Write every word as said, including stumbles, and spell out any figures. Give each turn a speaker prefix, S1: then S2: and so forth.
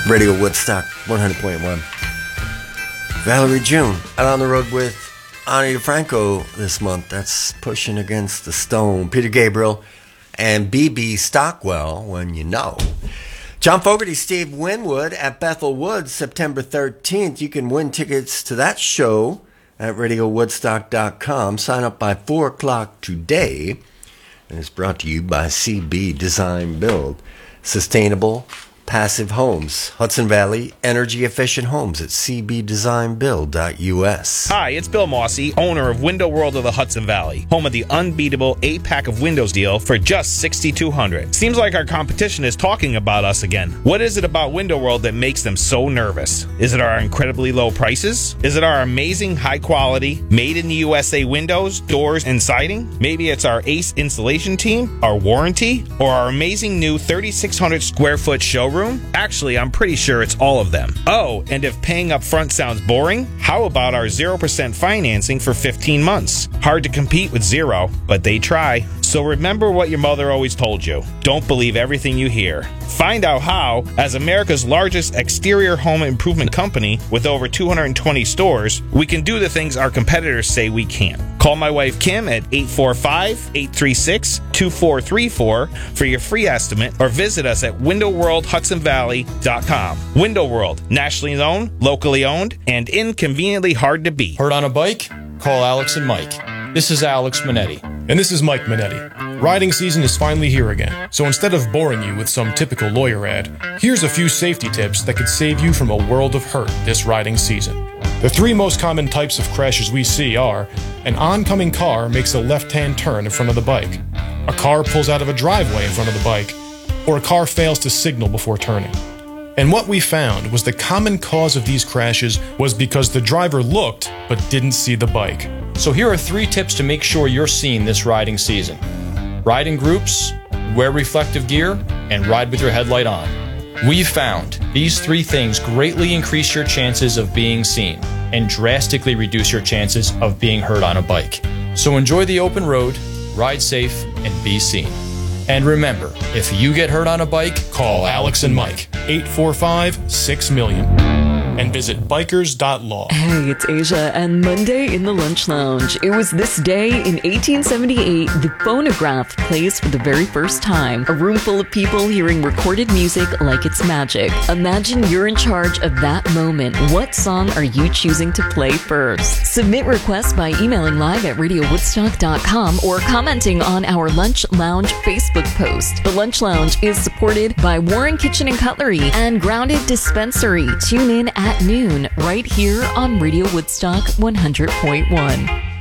S1: Radio Woodstock, one hundred point one. Valerie June, out on the road with Ani DeFranco this month. That's Pushing Against the Stone. Peter Gabriel and B B Stockwell, When You Know. John Fogerty, Steve Winwood at Bethel Woods, September thirteenth. You can win tickets to that show at radio woodstock dot com. Sign up by four o'clock today. And it's brought to you by C B Design Build. Sustainable passive homes. Hudson Valley energy efficient homes at c b design build dot u s.
S2: Hi, it's Bill Mossy, owner of Window World of the Hudson Valley, home of the unbeatable eight-pack of windows deal for just six thousand two hundred dollars. Seems like our competition is talking about us again. What is it about Window World that makes them so nervous? Is it our incredibly low prices? Is it our amazing high-quality, made-in-the-U S A windows, doors, and siding? Maybe it's our ace installation team, our warranty, or our amazing new thirty-six hundred square foot showroom? Actually, I'm pretty sure it's all of them. Oh, and if paying up front sounds boring, how about our zero percent financing for fifteen months? Hard to compete with zero, but they try. So remember what your mother always told you. Don't believe everything you hear. Find out how, as America's largest exterior home improvement company with over two hundred twenty stores, we can do the things our competitors say we can't. Call my wife Kim at eight four five, eight three six, two four three four for your free estimate, or visit us at window world hudson valley dot com. Window World, nationally owned, locally owned, and inconveniently hard to beat.
S3: Hurt on a bike? Call Alex and Mike. This is Alex Minetti.
S4: And this is Mike Minetti. Riding season is finally here again, so instead of boring you with some typical lawyer ad, here's a few safety tips that could save you from a world of hurt this riding season. The three most common types of crashes we see are: an oncoming car makes a left-hand turn in front of the bike, a car pulls out of a driveway in front of the bike, or a car fails to signal before turning. And what we found was the common cause of these crashes was because the driver looked but didn't see the bike.
S3: So here are three tips to make sure you're seen this riding season. Ride in groups, wear reflective gear, and ride with your headlight on. We've found these three things greatly increase your chances of being seen and drastically reduce your chances of being hurt on a bike. So enjoy the open road, ride safe, and be seen. And remember, if you get hurt on a bike,
S4: call Alex and Mike, eight four five, six million. And visit bikers dot law.
S5: Hey, it's Asia, and Monday in the Lunch Lounge. It was this day in eighteen seventy-eight, the phonograph plays for the very first time. A room full of people hearing recorded music like it's magic. Imagine you're in charge of that moment. What song are you choosing to play first? Submit requests by emailing live at radio woodstock dot com or commenting on our Lunch Lounge Facebook post. The Lunch Lounge is supported by Warren Kitchen and Cutlery and Grounded Dispensary. Tune in at noon right here on Radio Woodstock one hundred point one.